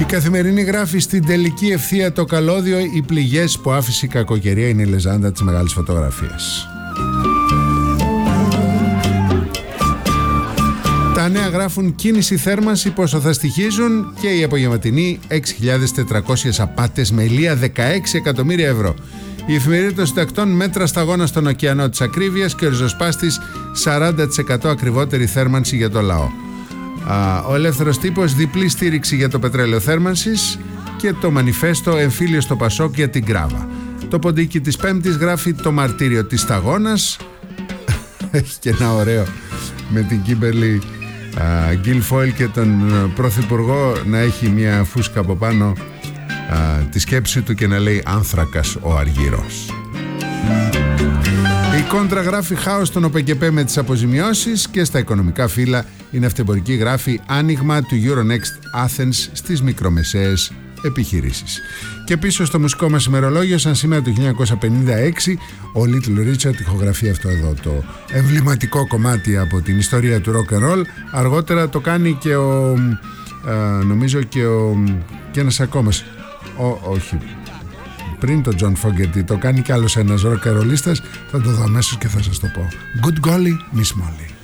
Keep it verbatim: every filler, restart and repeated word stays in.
Καθημερινή γράφει: στην τελική ευθεία το καλώδιο, οι πληγές που άφησε η κακοκαιρία είναι η λεζάντα της μεγάλης φωτογραφίας. Τα νέα γράφουν: κίνηση θέρμανση, πόσο θα στοιχίζουν, και η απογευματινή έξι χιλιάδες τετρακόσιες απάτες με ηλία δεκαέξι εκατομμύρια ευρώ. Η εφημερίδα των συντακτών: μέτρα σταγόνα στον ωκεανό της ακρίβειας και ο ριζοσπάστης σαράντα τοις εκατό ακριβότερη θέρμανση για το λαό. Α, ο Ελεύθερος Τύπος: διπλή στήριξη για το πετρέλαιο θέρμανσης, και το Μανιφέστο: εμφύλιο στο Πασόκ για την Γκράβα. Το Ποντίκι της Πέμπτης γράφει: το μαρτύριο της σταγόνας. Έχει και ένα ωραίο με την Κίμπερλι Γκίλφοιλ και τον Πρωθυπουργό να έχει μια φούσκα από πάνω α, τη σκέψη του και να λέει άνθρακας ο Αργυρός. Η Κόντρα γράφει: χάος στον ΟΠΕΚΕΠΕ με τις αποζημιώσεις, και στα οικονομικά φύλλα η ναυτεμπορική γράφει: άνοιγμα του Euronext Athens στις μικρομεσαίες επιχειρήσεις. Και πίσω στο μουσικό μας ημερολόγιο, σαν σήμερα το χίλια εννιακόσια πενήντα έξι, ο Little Richard ηχογραφεί αυτό εδώ το εμβληματικό κομμάτι από την ιστορία του rock and roll. Αργότερα το κάνει και ο α, νομίζω και ο και ένας ακόμα ο, όχι πριν το John Fogerty το κάνει κι άλλος ένας rock and rollίστας. Θα το δω αμέσως και θα σας το πω. Good golly, Miss Molly.